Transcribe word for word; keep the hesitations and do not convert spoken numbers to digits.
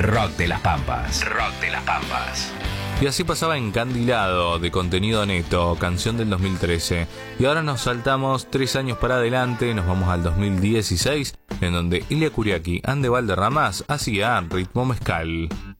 Rock de las Pampas. Rock de las Pampas. Y así pasaba Encandilado, de Contenido Neto, canción del dos mil trece. Y ahora nos saltamos tres años para adelante, nos vamos al dos mil dieciséis, en donde Ilia Kuriaki, Ande Valderramas hacía Ritmo Mezcal.